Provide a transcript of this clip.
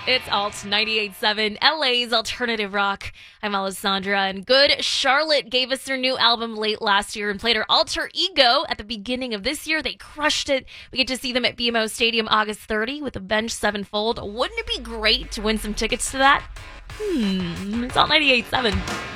It's Alt 98.7, LA's alternative rock. I'm Alessandra, and Good Charlotte gave us their new album late last year and played her Alter Ego at the beginning of this year. They crushed it. We get to see them at BMO Stadium August 30 with Avenged Sevenfold. Wouldn't it be great to win some tickets to that? It's Alt 98.7.